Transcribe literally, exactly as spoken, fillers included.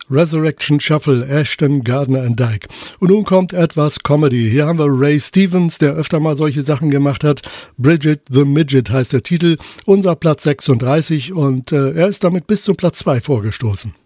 Resurrection Shuffle, Ashton, Gardner and Dyke. Und nun kommt etwas Comedy. Hier haben wir Ray Stevens, der öfter mal solche Sachen gemacht hat. Bridget the Midget heißt der Titel. Unser Platz sechsunddreißig und äh, er ist damit bis zum Platz zwei vorgestoßen.